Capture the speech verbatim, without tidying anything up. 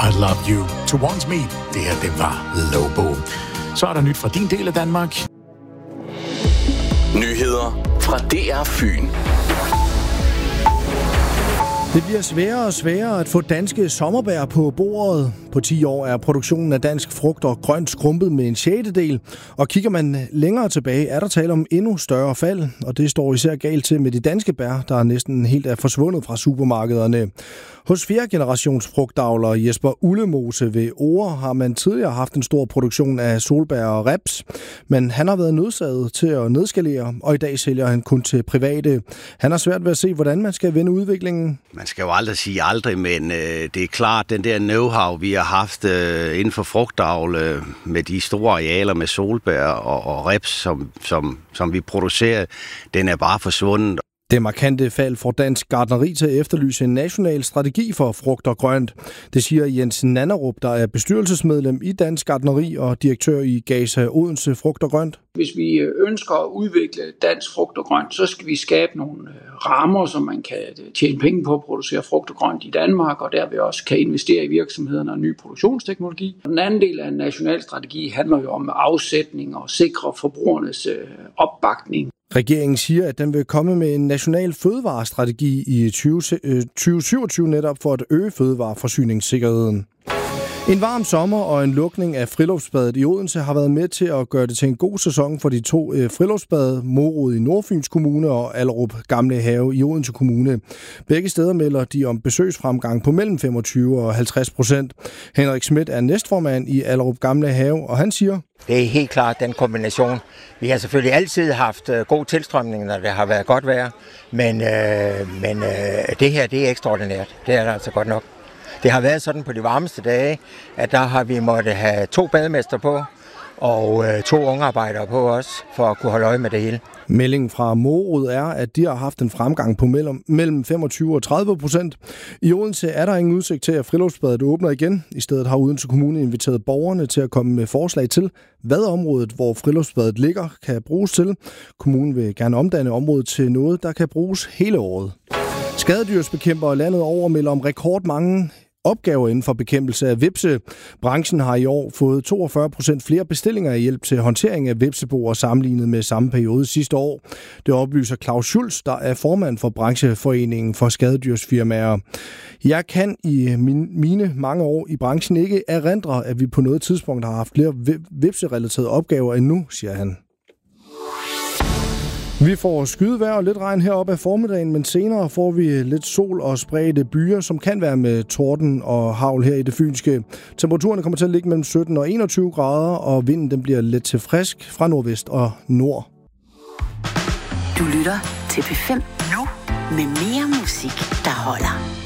I Love You. Towards Me, det her, det var Lobo. Så er der nyt fra din del af Danmark. Nyheder fra D R Fyn. Det bliver sværere og sværere at få danske sommerbær på bordet. På ti år er produktionen af dansk frugt og grønt skrumpet med en sjettedel. Og kigger man længere tilbage, er der tale om endnu større fald. Og det står især galt til med de danske bær, der næsten helt er forsvundet fra supermarkederne. Hos fjerde generations frugtavler Jesper Ullemose ved Ore har man tidligere haft en stor produktion af solbær og reps. Men han har været nødsaget til at nedskalere, og i dag sælger han kun til private. Han har svært ved at se, hvordan man skal vende udviklingen. Man skal jo aldrig sige aldrig, men øh, det er klart, den der know-how, vi har haft øh, inden for frugtavl øh, med de store arealer med solbær og, og reps, som, som, som vi producerer, den er bare forsvundet. Det markante fald får Dansk Gartneri til at efterlyse en national strategi for frugt og grønt. Det siger Jens Nannerup, der er bestyrelsesmedlem i Dansk Gartneri og direktør i Gasa Odense Frugt og Grønt. Hvis vi ønsker at udvikle dansk frugt og grønt, så skal vi skabe nogle rammer, så man kan tjene penge på at producere frugt og grønt i Danmark, og derved også kan investere i virksomhederne og ny produktionsteknologi. Den anden del af en national strategi handler jo om afsætning og sikre forbrugernes opbakning. Regeringen siger, at den vil komme med en national fødevarestrategi i tyve syvogtyve netop for at øge fødevareforsyningssikkerheden. En varm sommer og en lukning af friluftsbadet i Odense har været med til at gøre det til en god sæson for de to friluftsbade, Morud i Nordfyns Kommune og Allerup Gamle Have i Odense Kommune. Begge steder melder de om besøgsfremgang på mellem femogtyve og halvtreds procent. Henrik Schmidt er næstformand i Allerup Gamle Have, og han siger: Det er helt klart den kombination. Vi har selvfølgelig altid haft god tilstrømning, når det har været godt vejr, men, øh, men øh, det her det er ekstraordinært. Det er det altså godt nok. Det har været sådan på de varmeste dage, at der har vi måtte have to bademester på og øh, to ungarbejdere på os, for at kunne holde øje med det hele. Meldingen fra Morud er, at de har haft en fremgang på mellem, mellem femogtyve og tredive procent. I Odense er der ingen udsigt til, at friluftsbadet åbner igen. I stedet har Odense Kommune inviteret borgerne til at komme med forslag til, hvad området, hvor friluftsbadet ligger, kan bruges til. Kommunen vil gerne omdanne området til noget, der kan bruges hele året. Skadedyrsbekæmpere landet over melder om rekordmange opgaver inden for bekæmpelse af hvepse. Branchen har i år fået toogfyrre procent flere bestillinger af hjælp til håndtering af hvepseboer sammenlignet med samme periode sidste år. Det oplyser Claus Schulz, der er formand for brancheforeningen for skadedyrsfirmaer. Jeg kan i mine mange år i branchen ikke erindre, at vi på noget tidspunkt har haft flere hvepserelaterede opgaver end nu, siger han. Vi får skydevejr og lidt regn heroppe af formiddagen, men senere får vi lidt sol og spredte byer, som kan være med torden og hagl her i det fynske. Temperaturen kommer til at ligge mellem sytten og enogtyve grader, og vinden den bliver let til frisk fra nordvest og nord. Du lytter til P fem nu med mere musik, der holder.